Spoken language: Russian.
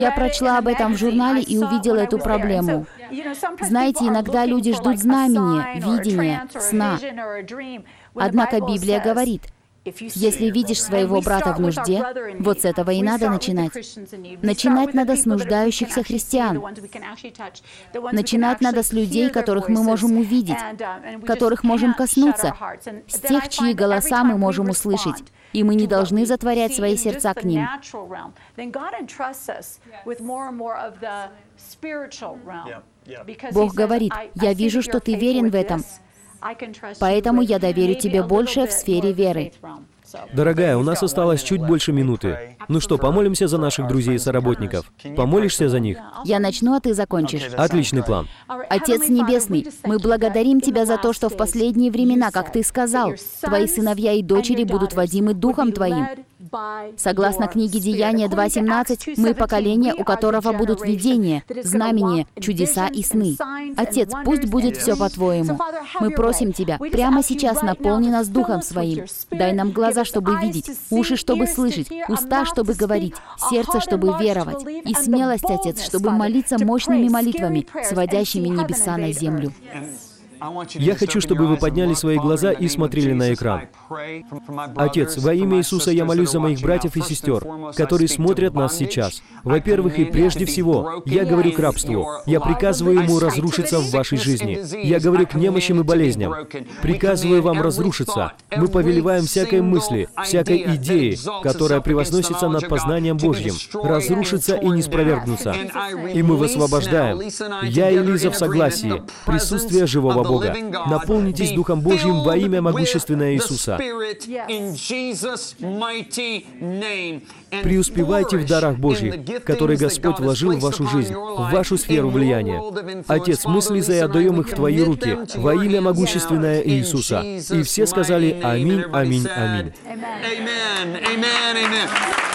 Я прочла об этом в журнале и увидела эту проблему. Знаете, иногда люди ждут знамения, видения, сна. Однако Библия говорит, если видишь своего брата в нужде, вот с этого и надо начинать. Начинать надо с нуждающихся христиан. Начинать надо с людей, которых мы можем увидеть, которых можем коснуться, с тех, чьи голоса мы можем услышать. И мы не должны затворять свои сердца к ним. Бог говорит, «Я вижу, что ты верен в этом, поэтому я доверю тебе большее в сфере веры». Дорогая, у нас осталось чуть больше минуты. Ну что, помолимся за наших друзей и соработников? Помолишься за них? Я начну, а ты закончишь. Отличный план. Отец Небесный, мы благодарим Тебя за то, что в последние времена, как Ты сказал, Твои сыновья и дочери будут водимы Духом Твоим. Согласно книге Деяния 2:17, мы поколение, у которого будут видения, знамения, чудеса и сны. Отец, пусть будет все по-Твоему. Мы просим Тебя, прямо сейчас наполни нас Духом Своим. Дай нам глаза, чтобы видеть, уши, чтобы слышать, уста, чтобы говорить, сердце, чтобы веровать, и смелость, Отец, чтобы молиться мощными молитвами, сводящими небеса на землю. Я хочу, чтобы вы подняли свои глаза и смотрели на экран. Отец, во имя Иисуса я молюсь за моих братьев и сестер, которые смотрят нас сейчас. Во-первых и прежде всего, я говорю к рабству. Я приказываю ему разрушиться в вашей жизни. Я говорю к немощам и болезням. Приказываю вам разрушиться. Мы повелеваем всякой мысли, всякой идеи, которая превозносится над познанием Божьим, разрушиться и не спровергнуться. И мы высвобождаем. Я и Лиза в согласии. Присутствие живого Бога. Наполнитесь Духом Божьим во имя могущественного Иисуса. Преуспевайте в дарах Божьих, которые Господь вложил в вашу жизнь, в вашу сферу влияния. Отец, мы с Лизой отдаем их в Твои руки во имя могущественного Иисуса. И все сказали «Аминь, аминь, аминь».